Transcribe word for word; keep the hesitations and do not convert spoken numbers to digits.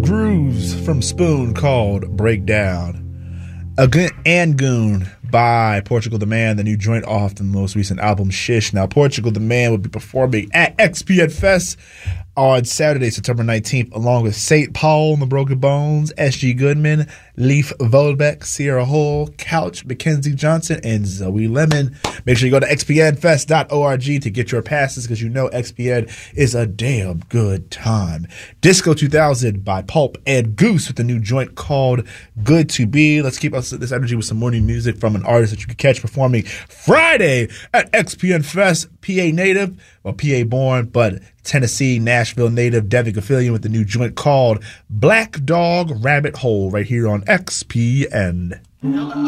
grooves from Spoon called Breakdown. A Good and Goon by Portugal the Man, the new joint off the most recent album Shish. Now, Portugal the Man will be performing at X P N Fest on Saturday, September nineteenth, along with Saint Paul and the Broken Bones, S G Goodman, Leif Volbeck, Sierra Hull, Couch, Mackenzie Johnson, and Zoe Lemon. Make sure you go to x p n fest dot org to get your passes, because you know X P N is a damn good time. Disco two thousand by Pulp and Goose with the new joint called Good to Be. Let's keep us this energy with some morning music from an artist that you can catch performing Friday at X P N Fest. P A native, well, P A born, but Tennessee, Nashville native, Devin Gafillion with the new joint called Black Dog Rabbit Hole right here on X P N.